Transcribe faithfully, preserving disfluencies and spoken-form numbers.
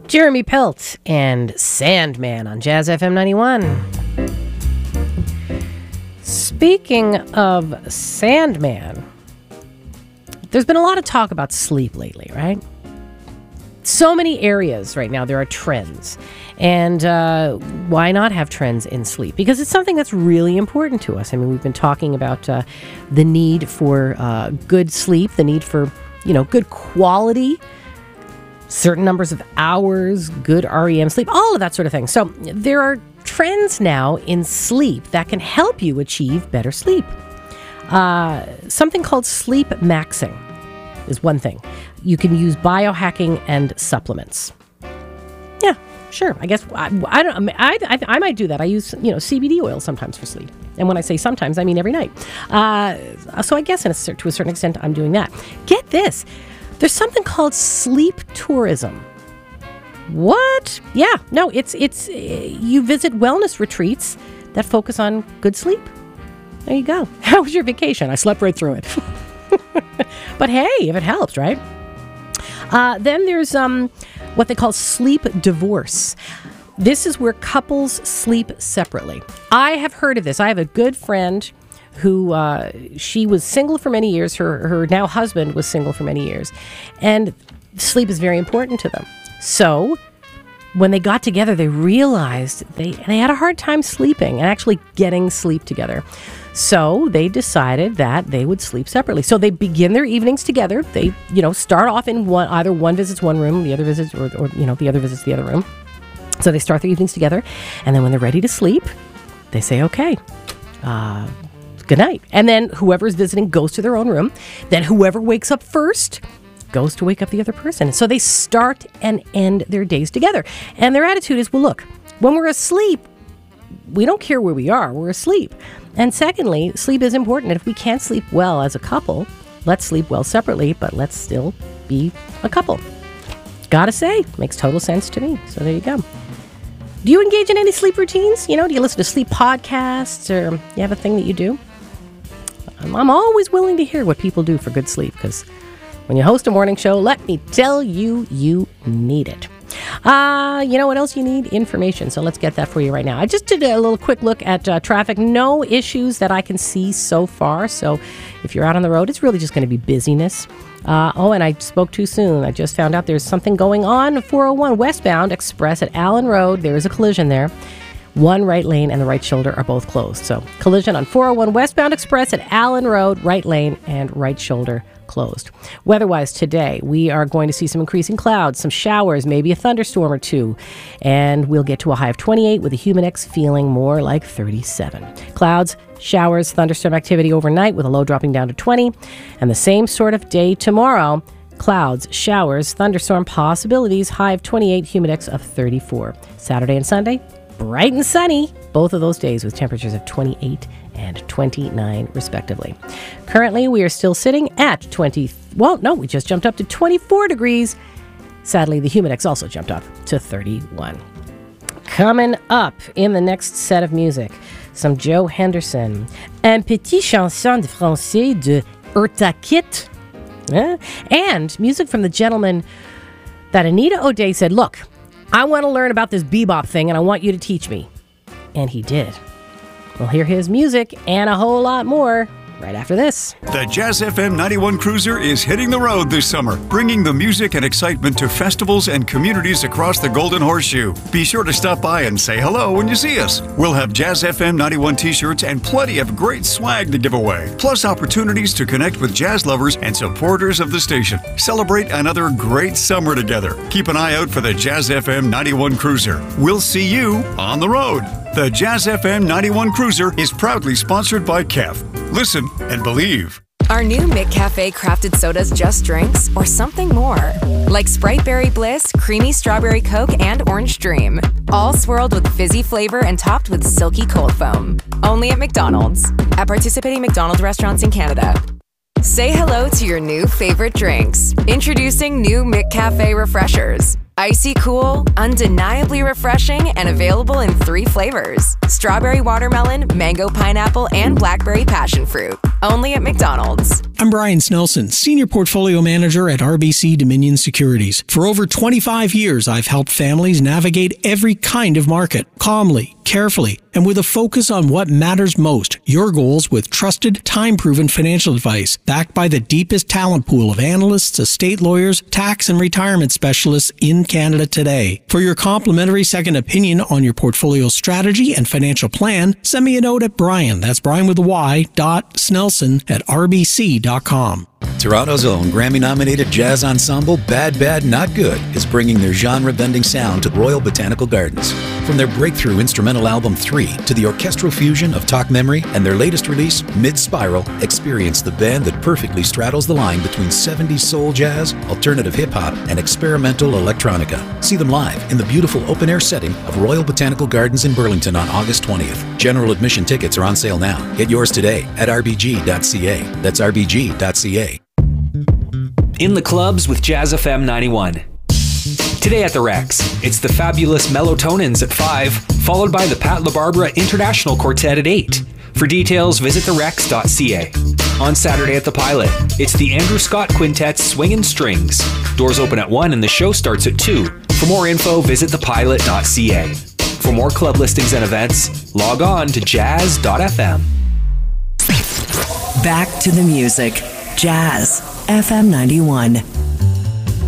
Jeremy Pelt and Sandman on Jazz F M ninety-one. Speaking of Sandman, there's been a lot of talk about sleep lately, right? So many areas right now, there are trends. And uh, why not have trends in sleep? Because it's something that's really important to us. I mean, we've been talking about uh, the need for uh, good sleep, the need for, you know, good quality, certain numbers of hours, good R E M sleep, all of that sort of thing. So there are trends now in sleep that can help you achieve better sleep. Uh, something called sleep maxing is one thing. You can use biohacking and supplements. Yeah, sure. I guess I, I don't. I, I I might do that. I use you know C B D oil sometimes for sleep, and when I say sometimes, I mean every night. Uh, so I guess in a, to a certain extent, I'm doing that. Get this. There's something called sleep tourism. What? Yeah, no, it's it's uh, you visit wellness retreats that focus on good sleep. There you go. How was your vacation? I slept right through it. But hey, if it helps, right? Uh, then there's um, what they call sleep divorce. This is where couples sleep separately. I have heard of this. I have a good friend who uh, she was single for many years. Her her now husband was single for many years. And sleep is very important to them. So when they got together, they realized they, they had a hard time sleeping and actually getting sleep together. So they decided that they would sleep separately. So they begin their evenings together. They, you know, start off in one, either one visits one room, the other visits, or, or you know, the other visits the other room. So they start their evenings together. And then when they're ready to sleep, they say, okay, uh, good night. And then whoever's visiting goes to their own room. Then whoever wakes up first goes to wake up the other person. So they start and end their days together. And their attitude is, well, look, when we're asleep, we don't care where we are. We're asleep. And secondly, sleep is important. And if we can't sleep well as a couple, let's sleep well separately, but let's still be a couple. Gotta say, makes total sense to me. So there you go. Do you engage in any sleep routines? You know, do you listen to sleep podcasts, or you have a thing that you do? I'm, I'm always willing to hear what people do for good sleep, because when you host a morning show, let me tell you, you need it. Uh, you know what else you need? Information. So let's get that for you right now. I just did a little quick look at uh, traffic. No issues that I can see so far. So if you're out on the road, it's really just going to be busyness. Uh, oh, and I spoke too soon. I just found out there's something going on. four oh one westbound express at Allen Road. There is a collision there. One right lane and the right shoulder are both closed. So collision on four oh one westbound express at Allen Road, right lane and right shoulder closed. Weather-wise today, we are going to see some increasing clouds, some showers, maybe a thunderstorm or two, and we'll get to a high of twenty-eight with a Humidex feeling more like thirty-seven. Clouds, showers, thunderstorm activity overnight with a low dropping down to twenty, and the same sort of day tomorrow. Clouds, showers, thunderstorm possibilities, high of twenty-eight, Humidex of thirty-four. Saturday and Sunday, bright and sunny, both of those days with temperatures of twenty-eight and twenty-nine respectively. Currently, we are still sitting at twenty. Well, no, we just jumped up to twenty-four degrees. Sadly, the Humidex also jumped up to thirty-one. Coming up in the next set of music, some Joe Henderson. Un petit chanson de français de Eartha Kitt. Eh? And music from the gentleman that Anita O'Day said, look, I want to learn about this bebop thing and I want you to teach me. And he did. We'll hear his music and a whole lot more right after this. The Jazz F M ninety-one Cruiser is hitting the road this summer, bringing the music and excitement to festivals and communities across the Golden Horseshoe. Be sure to stop by and say hello when you see us. We'll have Jazz F M ninety-one t-shirts and plenty of great swag to give away, plus opportunities to connect with jazz lovers and supporters of the station. Celebrate another great summer together. Keep an eye out for the Jazz F M ninety-one Cruiser. We'll see you on the road. The Jazz F M ninety-one Cruiser is proudly sponsored by K E F. Listen and believe. Are new McCafe crafted sodas just drinks or something more? Like Sprite Berry Bliss, Creamy Strawberry Coke, and Orange Dream. All swirled with fizzy flavor and topped with silky cold foam. Only at McDonald's. At participating McDonald's restaurants in Canada. Say hello to your new favorite drinks. Introducing new McCafe Refreshers. Icy cool, undeniably refreshing, and available in three flavors. Strawberry watermelon, mango pineapple, and blackberry passion fruit. Only at McDonald's. I'm Brian Snelson, Senior Portfolio Manager at R B C Dominion Securities. For over twenty-five years, I've helped families navigate every kind of market, calmly, carefully, and with a focus on what matters most, your goals with trusted, time-proven financial advice, backed by the deepest talent pool of analysts, estate lawyers, tax and retirement specialists in Canada today. For your complimentary second opinion on your portfolio strategy and financial plan, send me a note at Brian, that's Brian with a Y, dot Snelson at R B C dot com. Toronto's own Grammy-nominated jazz ensemble Bad Bad Not Good is bringing their genre-bending sound to Royal Botanical Gardens. From their breakthrough instrumental album three to the orchestral fusion of Talk Memory and their latest release, Mid-Spiral, experience the band that perfectly straddles the line between seventies soul jazz, alternative hip-hop, and experimental electronica. See them live in the beautiful open-air setting of Royal Botanical Gardens in Burlington on August twentieth. General admission tickets are on sale now. Get yours today at r b g dot c a. That's r b g dot c a. In the clubs with Jazz F M ninety-one. Today at the Rex, it's the fabulous Mellotonins at five, followed by the Pat LaBarbera International Quartet at eight. For details, visit the rex dot c a. On Saturday at the Pilot, it's the Andrew Scott Quintet's Swingin' Strings. Doors open at one and the show starts at two. For more info, visit the pilot dot c a. For more club listings and events, log on to jazz dot f m. Back to the music. Jazz F M ninety-one.